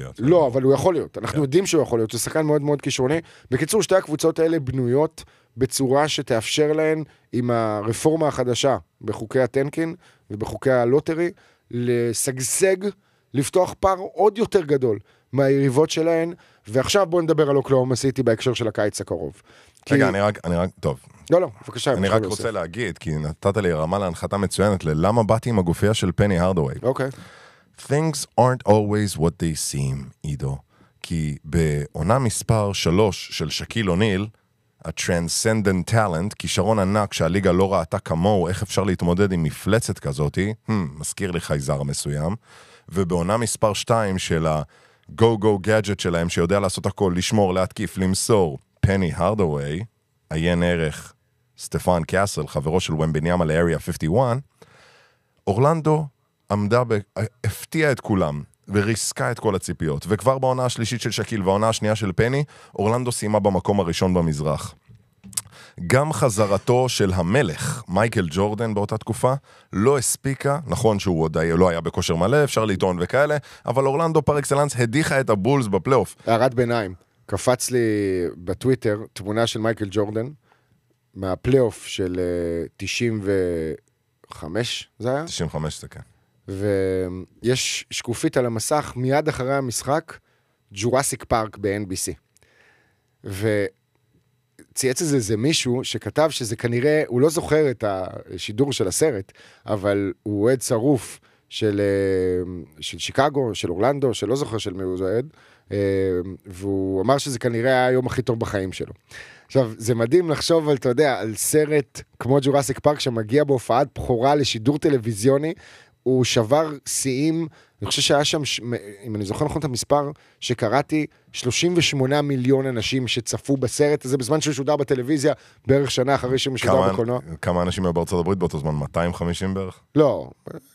להיות. לא, אבל הוא יכול להיות. אנחנו יודעים שהוא יכול להיות. זה שחקן מאוד מאוד כישרוני. בקיצור, שתי הקבוצות האלה בנויות בצורה שתאפשר להן, עם הרפורמה החדשה בחוקי הטנקין ובחוקי הלוטרי, לסגסג, לפתוח פער עוד יותר גדול מהיריבות שלהן. ועכשיו בואו נדבר על אוקלהומה סיטי בהקשר של הקיץ הקרוב. רגע, אני רק, טוב. לא, בבקשה. אני רק רוצה להגיד, כי נתת לי רמה להנחתה מצוינת, ללמה באתי עם הגופייה של פני הרדווי. אוקיי. Things aren't always what they seem, עידו. כי בעונה מספר 3 של שקיל אוניל, ה-Transcendent Talent, כישרון ענק שהליגה לא ראתה כמוהו, איך אפשר להתמודד עם מפלצת כזאת, מזכיר לי חייזר מסוים, ובעונה מספר 2 של ה-Go-Go Gadget שלהם, שיודע לעשות הכל, לשמור, להתקיף, למסור, פני הרדווי, עיין ערך סטפן קאסל, חברו של ומבניאמה לאריה 51, אורלנדו הפתיעה את כולם, וריסקה את כל הציפיות. וכבר בעונה השלישית של שקיל והעונה השנייה של פני, אורלנדו סיימה במקום הראשון במזרח. גם חזרתו של המלך, מייקל ג'ורדן באותה תקופה, לא הספיקה, נכון שהוא עוד לא היה בכושר מלא, אפשר לטעון וכאלה, אבל אורלנדו פר אקסלנס הדיחה את הבולס בפלייאוף. הערת ביניים, קפץ לי בטוויטר תמונה של מייקל ג'ורדן, מהפלייאוף של 95, זה היה? 95 זה כן. ויש שקופית על המסך מיד אחרי המשחק, ג'ורסיק פארק ב-NBC. וצייץ איזה מישהו שכתב שזה כנראה, הוא לא זוכר את השידור של הסרט, אבל הוא אוהד שרוף של שיקגו, של אורלנדו, שלא זוכר של מי הוא אוהד, והוא אמר שזה כנראה היה היום הכי טוב בחיים שלו. עכשיו, זה מדהים לחשוב על, אתה יודע, על סרט כמו ג'ורסיק פארק שמגיע בהופעת בחורה לשידור טלוויזיוני, הוא שבר שיאים, אני חושב שהיה שם, אם אני זוכר נכון את המספר, שקראתי 38 מיליון אנשים שצפו בסרט הזה, בזמן שהוא שודר בטלוויזיה, בערך שנה אחרי שהוא משודר בקולנוע. כמה אנשים היו בארצות הברית באותו זמן? 250 בערך? לא,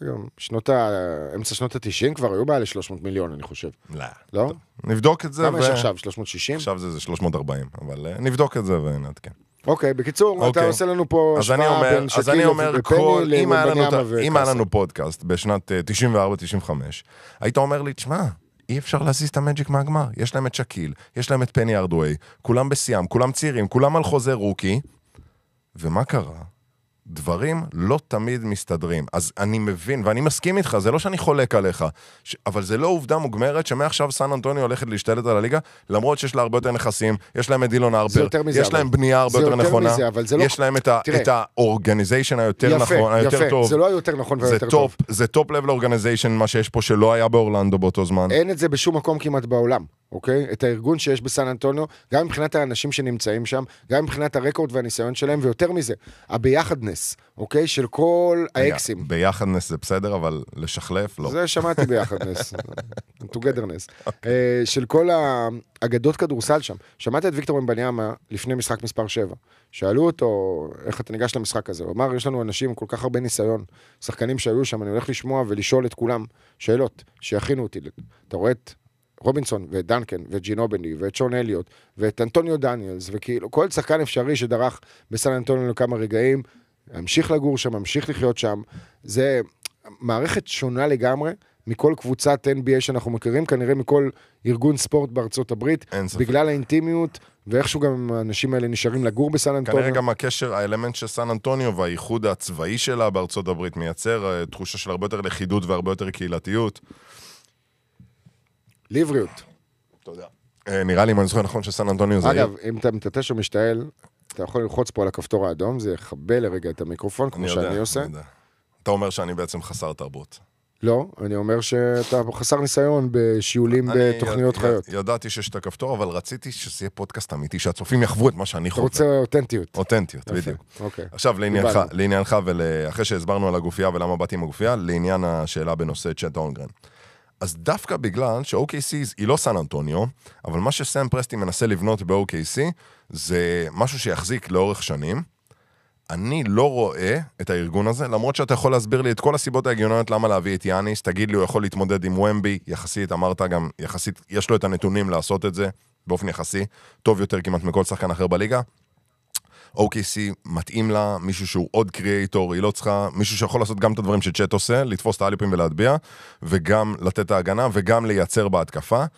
אמצע שנות ה-90 כבר היו בעלי 300 מיליון, אני חושב. לא? נבדוק את זה. כמה יש עכשיו? 360? עכשיו זה 340, אבל נבדוק את זה ונעדכן. אוקיי, בקיצור, אתה עושה לנו פה השוואה בין שקיל ופני למבניאמה וקאסל. אם היה לנו פודקאסט בשנת 94-95, היית אומר לי, תשמע, אי אפשר להזיז את המג'יק מהגמר. יש להם את שקיל, יש להם את פני הרדווי, כולם בסיום, כולם צעירים, כולם על חוזה רוקי, ומה קרה? דברים לא תמיד מסתדרים. אז אני מבין, ואני מסכים איתך, זה לא שאני חולק עליך, אבל זה לא עובדה מוגמרת שמעכשיו סן אנטוניו הולכת להשתלט על הליגה, למרות שיש לה הרבה יותר נכסים, יש להם את דילון הרפר, יש להם בנייה הרבה יותר נכונה, יש להם את האורגניזיישן היותר נכון, היותר טוב. זה לא היותר נכון ויותר טוב. זה טופ לבל אורגניזיישן, מה שיש פה שלא היה באורלנדו באותו זמן. אין את זה בשום מקום כמעט בעולם. אוקיי? את הארגון שיש בסן אנטוניו, גם מבחינת האנשים שנמצאים שם, גם מבחינת הרקורד והניסיון שלהם, ויותר מזה, הביחדנס, אוקיי? של כל האקסים. ביחדנס זה בסדר, אבל לשחלף, לא. זה שמעתי ביחדנס. togetherness. של כל האגדות כדורסל שם. שמעתי את ויקטור ומבניאמה לפני משחק מספר 7. שאלו אותו, איך אתה ניגש למשחק הזה? הוא אמר, יש לנו אנשים עם כל כך הרבה ניסיון, שחקנים שהיו שם, אני הולך לשמוע ולשאול את כולם שאלות, שיכינו אותי. אתה רואה את רובינסון ודנקן וג'ינובני ואת שון אליוט ואת אנטוניו דניאלס וכאילו כל שחקן אפשרי שדרך בסן אנטוניו לכמה רגעים, המשיך לגור שם, המשיך לחיות שם. זה מערכת שונה לגמרי מכל קבוצת NBA שאנחנו מכירים, כנראה מכל ארגון ספורט בארצות הברית, בגלל האינטימיות ואיכשהו גם האנשים האלה נשארים לגור בסן אנטוניו. כנראה גם הקשר, האלמנט של סן אנטוניו והייחוד הצבאי שלה בארצות הברית מייצר תחושה של הרבה יותר לכידות והרבה יותר קהילתיות. ליבריות. תודה. נראה לי, אם אני זוכר נכון שסן אנטוניו זה... אגב, אם אתה מתעטש או משתעל, אתה יכול ללחוץ פה על הכפתור האדום, זה יכבה לרגע את המיקרופון, כמו שאני עושה. אתה אומר שאני בעצם חסר תרבות. לא, אני אומר שאתה חסר ניסיון בשיעולים בתוכניות חיות. ידעתי שיש את הכפתור, אבל רציתי שזה יהיה פודקאסט אמיתי, שהצופים יחוו את מה שאני חווה. אתה רוצה אותנטיות. אותנטיות, בדיוק. עכשיו, לעניינך, ואחרי שהסברנו על הגופייה ולמה באתי עם הגופייה, לעניין השאלה בנושא צ'אט הולמגרן. אז דווקא בגלל ש-OKC היא לא סן אנטוניו, אבל מה שסם פרסטי מנסה לבנות ב-OKC, זה משהו שיחזיק לאורך שנים. אני לא רואה את הארגון הזה, למרות שאתה יכול להסביר לי את כל הסיבות ההגיוניות למה להביא את יאניס, תגיד לי, הוא יכול להתמודד עם ומבי, יחסית, אמרת גם, יחסית, יש לו את הנתונים לעשות את זה, באופן יחסי, טוב יותר כמעט מכל שחקן אחר בליגה. OKC מתאים לה, מישהו שהוא עוד קריאייטור, היא לא צריכה, מישהו שיכול לעשות גם את הדברים שצ'אט עושה, לתפוס את האליפים ולהטביע, וגם לתת את ההגנה, וגם לייצר בהתקפה.